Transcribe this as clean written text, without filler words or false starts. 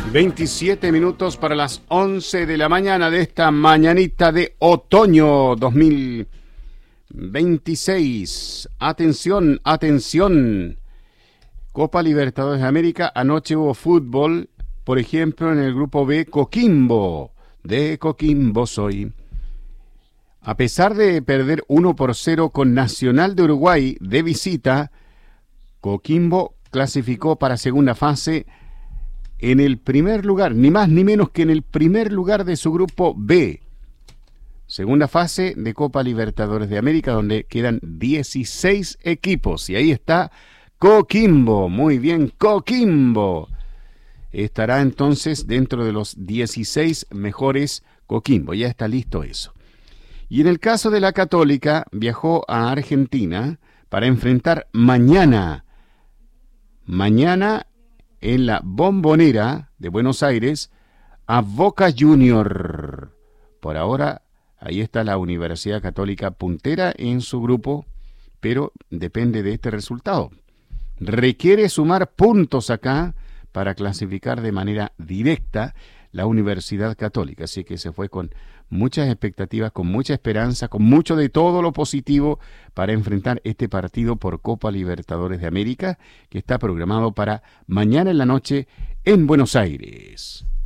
27 minutos para las 11 de la mañana de esta mañanita de otoño 2026. Atención, atención. Copa Libertadores de América. Anoche hubo fútbol, por ejemplo, en el grupo B, Coquimbo. De Coquimbo soy. A pesar de perder 1-0 con Nacional de Uruguay de visita, Coquimbo clasificó para segunda fase en el primer lugar, ni más ni menos que en el primer lugar de su grupo B. Segunda fase de Copa Libertadores de América, donde quedan 16 equipos. Y ahí está Coquimbo. Muy bien, Coquimbo. Estará entonces dentro de los 16 mejores Coquimbo. Ya está listo eso. Y en el caso de la Católica, viajó a Argentina para enfrentar mañana en la Bombonera de Buenos Aires a Boca Junior. Por ahora, ahí está la Universidad Católica puntera en su grupo, pero depende de este resultado. Requiere sumar puntos acá para clasificar de manera directa la Universidad Católica. Así que se fue con muchas expectativas, con mucha esperanza, con mucho de todo lo positivo para enfrentar este partido por Copa Libertadores de América, que está programado para mañana en la noche en Buenos Aires.